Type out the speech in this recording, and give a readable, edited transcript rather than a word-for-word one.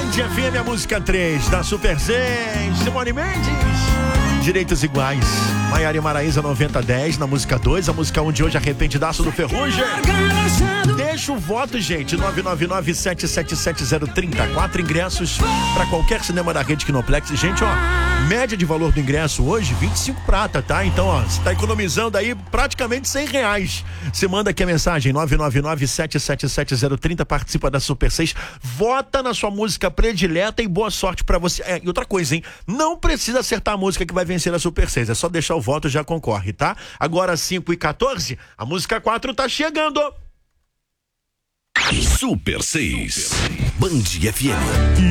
FM, a música 3 da Super 6, Simone Mendes. Direitos iguais. Maiara e Maraísa 9010 na música 2, a música 1 de hoje, Arrependidaço do Ferrugem. Deixa o voto, gente. 999-777-030. 4 ingressos para qualquer cinema da rede Kinoplex. Gente, ó, média de valor do ingresso hoje, 25 prata, tá? Então, ó, você tá economizando aí praticamente R$100. Você manda aqui a mensagem 999-777-030, participa da Super 6, vota na sua música predileta e boa sorte pra você. E outra coisa, hein? Não precisa acertar a música que vai vencer a Super 6, é só deixar o voto, já concorre, tá? Agora 5h14, a música 4 tá chegando. Super 6, Band FM.